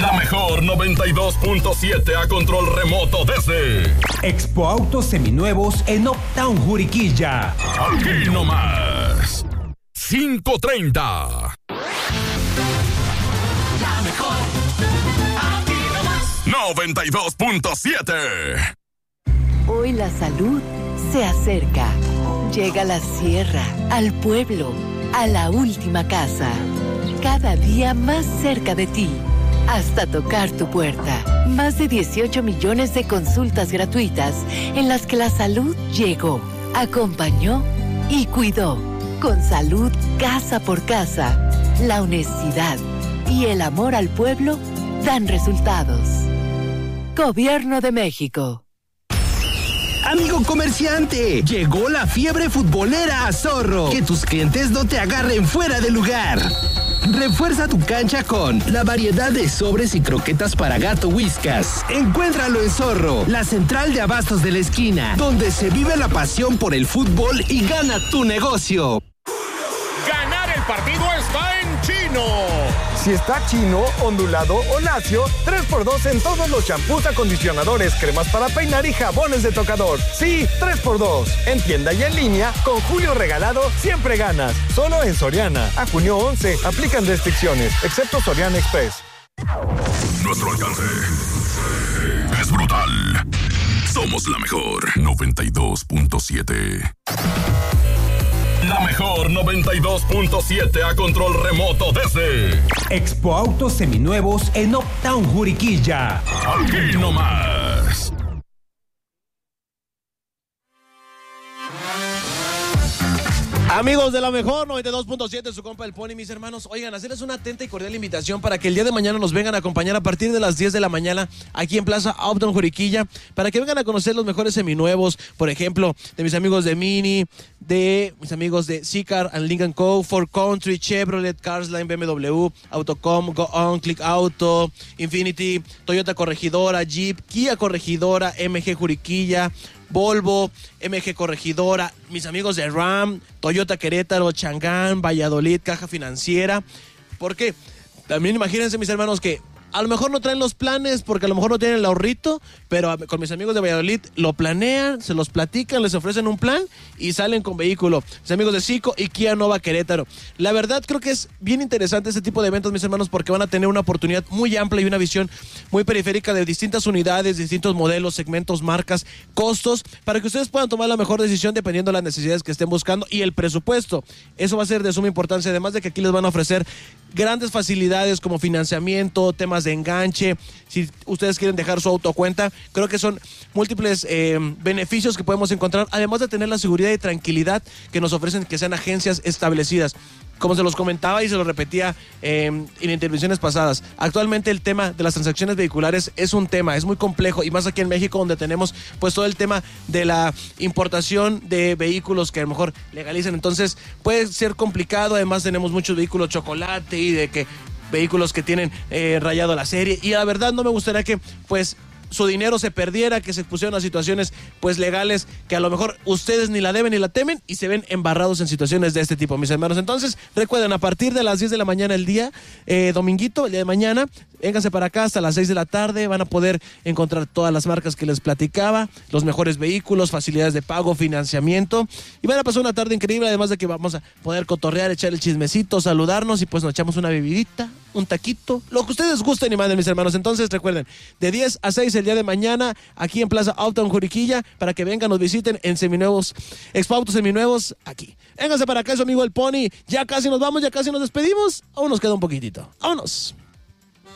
La mejor 92.7 a control remoto desde Expo Autos Seminuevos en Uptown Juriquilla. Aquí nomás 5:30. La mejor, aquí nomás 92.7. Hoy la salud se acerca. Llega a la sierra, al pueblo, a la última casa. Cada día más cerca de ti, hasta tocar tu puerta. Más de 18 millones de consultas gratuitas en las que la salud llegó, acompañó y cuidó. Con salud casa por casa, la honestidad y el amor al pueblo dan resultados. Gobierno de México. Amigo comerciante, llegó la fiebre futbolera a Zorro. Que tus clientes no te agarren fuera de lugar. Refuerza tu cancha con la variedad de sobres y croquetas para gato Whiskas. Encuéntralo en Zorro, la central de abastos de la esquina, donde se vive la pasión por el fútbol y gana tu negocio. Ganar el partido está en Chino. Si está chino, ondulado o lacio, 3x2 en todos los champús, acondicionadores, cremas para peinar y jabones de tocador. Sí, 3x2. En tienda y en línea, con Julio Regalado, siempre ganas. Solo en Soriana. A junio 11, aplican restricciones, excepto Soriana Express. Nuestro alcance es brutal. Somos la mejor 92.7. La mejor 92.7 a control remoto desde Expo Autos Seminuevos en Uptown Juriquilla. Aquí nomás. Amigos de la mejor 92.7, su compa el Pony, mis hermanos. Oigan, hacerles una atenta y cordial invitación para que el día de mañana nos vengan a acompañar a partir de las 10 de la mañana aquí en Plaza Uptown Juriquilla, para que vengan a conocer los mejores seminuevos, por ejemplo, de mis amigos de Mini, de mis amigos de Seacar and Lincoln Co., Ford Country, Chevrolet, Carsline, BMW, Autocom, Go On, Click Auto, Infinity, Toyota Corregidora, Jeep, Kia Corregidora, MG Juriquilla, Volvo, MG Corregidora, mis amigos de RAM, Toyota Querétaro, Changán, Valladolid, Caja Financiera. Porque también imagínense, mis hermanos, que a lo mejor no traen los planes porque a lo mejor no tienen el ahorrito, pero con mis amigos de Valladolid lo planean, se los platican, les ofrecen un plan y salen con vehículo. Mis amigos de Zico y Kia Nova Querétaro. La verdad creo que es bien interesante este tipo de eventos, mis hermanos, porque van a tener una oportunidad muy amplia y una visión muy periférica de distintas unidades, distintos modelos, segmentos, marcas, costos, para que ustedes puedan tomar la mejor decisión dependiendo de las necesidades que estén buscando y el presupuesto. Eso va a ser de suma importancia, además de que aquí les van a ofrecer grandes facilidades como financiamiento, temas de enganche, si ustedes quieren dejar su auto a cuenta. Creo que son múltiples beneficios que podemos encontrar, además de tener la seguridad y tranquilidad que nos ofrecen que sean agencias establecidas. Como se los comentaba y se lo repetía en intervenciones pasadas, actualmente el tema de las transacciones vehiculares es un tema, es muy complejo, y más aquí en México, donde tenemos pues todo el tema de la importación de vehículos que a lo mejor legalizan. Entonces puede ser complicado. Además tenemos muchos vehículos chocolate y de que vehículos que tienen rayado la serie, y la verdad no me gustaría que pues su dinero se perdiera, que se pusieran a situaciones pues legales que a lo mejor ustedes ni la deben ni la temen y se ven embarrados en situaciones de este tipo, mis hermanos. Entonces recuerden, a partir de las 10 de la mañana el día dominguito, el día de mañana, vénganse para acá hasta las 6 de la tarde, van a poder encontrar todas las marcas que les platicaba, los mejores vehículos, facilidades de pago, financiamiento, y van a pasar una tarde increíble, además de que vamos a poder cotorrear, echar el chismecito, saludarnos y pues nos echamos una bebidita, un taquito, lo que ustedes gusten y manden, mis hermanos. Entonces recuerden, de 10 a 6 el día de mañana aquí en Plaza Uptown Juriquilla, para que vengan, nos visiten en Seminuevos, Expo Autos Seminuevos aquí. Vénganse para acá, su amigo el Pony. Ya casi nos vamos, ya casi nos despedimos. Aún nos queda un poquitito. ¡Vámonos!